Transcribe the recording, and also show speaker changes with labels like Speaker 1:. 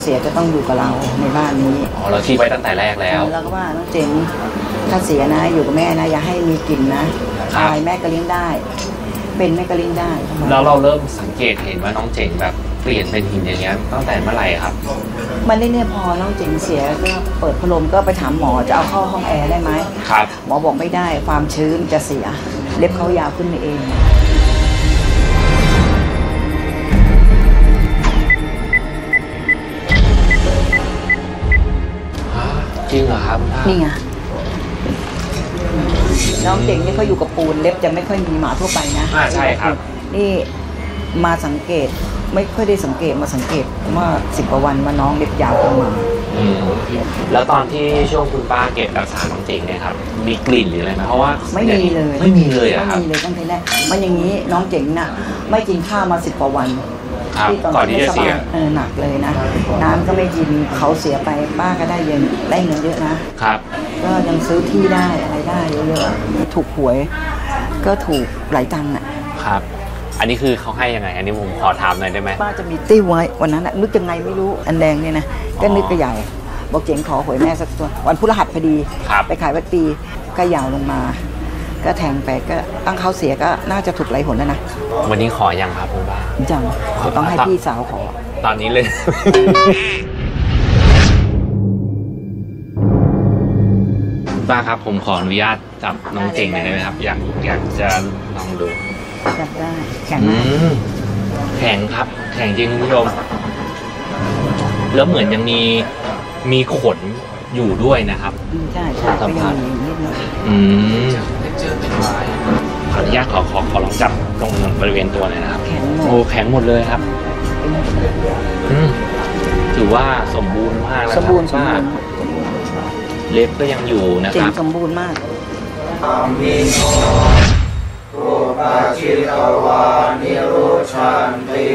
Speaker 1: เสียจะต้องอยู่กับเราในบ้านนี้
Speaker 2: อ๋อเราคิดไว้ตั้งแต่แรกแล้ว
Speaker 1: แล้วก็ว่าน้องเจ๋งถ้าเสียนะอยู่กับแม่นะอย่าให้มีกลิ่นนะอะไรแม่ก็เลี้ยงได้เป็นแม่ก็เลี้ยงได้
Speaker 2: แล้วเราเริ่มสังเกตเห็นว่าน้องเจ๋งแบบเปลี่ยนเป็นหินอย่างเงี้ยตั้งแต่เมื่อไหร่ครับ
Speaker 1: มันได้เนี่ยพอน้องเจ๋งเสียก็เปิดพัดลมก็ไปถามหมอจะเอาเข้าห้องแอร์ได้ไหม
Speaker 2: ครับ
Speaker 1: หมอบอกไม่ได้ความชื้นจะเสียเล็บเขายาวขึ้นเอง
Speaker 2: จริงเหรอครับ
Speaker 1: นี่ไงน้องเจ๋งนี่เขาอยู่กับปูนเล็บจะไม่ค่อยมีหมาทั่วไปนะ
Speaker 2: ใช่ครับ
Speaker 1: นี่มาสังเกตไม่ค่อยได้สังเกตมาสังเกตว่า10 กว่าวันว่าน้องเล็บยาวขึ้นมา
Speaker 2: แล้วตอนที่ช่วงคุณป้าเก็บรักษาน้องเจ๋งเนี่ยครับมีกลิ่นหรืออะไรไหมเพราะว่า
Speaker 1: ไม่มีเลย
Speaker 2: อะครับไม่มีเลย
Speaker 1: ตั้งแต่แรกมันอย่างนี้น้องเจ๋งน่ะไม่กินข้าวมา10 กว่าวัน
Speaker 2: ก่อนที่จะเสีย
Speaker 1: หนักเลยนะน้ำก็ไม่กินเขาเสียไปป้าก็ได้เงินเยอะนะครับก็ยังซื้อที่ได้อะไรได้เยอะๆถูกหวยก็ถูกหลายตังค์อ่ะ
Speaker 2: ครับอันนี้คือเขาให้ยังไงอันนี้ผมขอถามหน่อยได้ไหม
Speaker 1: ป้าจะมีติ้วไว้วันนั้นนึกยังไงไม่รู้อันแดงเนี่ยนะก็นึกกระยาวบอกเจ๋งขอหวยแม่สักตัววันพฤหัสพอดีไปขายวัดปีก็ยาวลงมาก็แทงไปก็ตั้งเขาเสียก็น่าจะถูกหลายผลแล้วนะ
Speaker 2: วันนี้ขอยังครับคุณป้า
Speaker 1: จังต้องให้พี่สาวขอ
Speaker 2: ตอนนี้เลยป้าครับผมขออนุญาตจับน้องเจ๋งหน่อยได้ไหมครับอยากจะลองดู
Speaker 1: จับได้แข็งมาก
Speaker 2: แข็งครับแข็งจริงคุณผู้ชมแล้วเหมือนยังมีขนอยู่ด้วยนะครับ
Speaker 1: ใช่สัมผัส
Speaker 2: ขออนุญาตขอลองจับตรงบริเวณตัวหน่อยนะครับโอ้แข็งหมดเลยครับถือว่าสมบูรณ์มากแล้วครับป้าเล็บก็ยังอยู่นะครับ
Speaker 1: สมบูรณ์มาก